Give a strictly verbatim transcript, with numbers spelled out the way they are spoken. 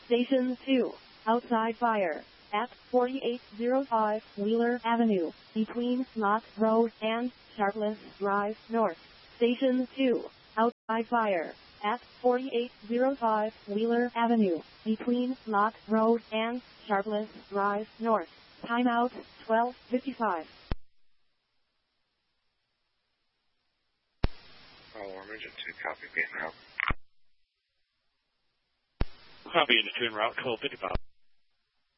Station two, outside fire, at forty-eight oh five Wheeler Avenue, between Knott Road and Sharpless Drive North. Station two, outside fire, at forty-eight oh five Wheeler Avenue, between Knott Road and Sharpless Drive North. Timeout, twelve fifty-five. Oh, emergency, copy, being route. Copy into en route, twelve fifty-five.